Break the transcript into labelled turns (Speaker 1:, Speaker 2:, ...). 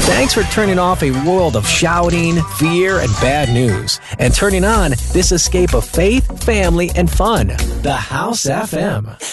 Speaker 1: Thanks for turning off a world of shouting, fear, and bad news, and turning on this escape of faith, family, and fun. The House FM.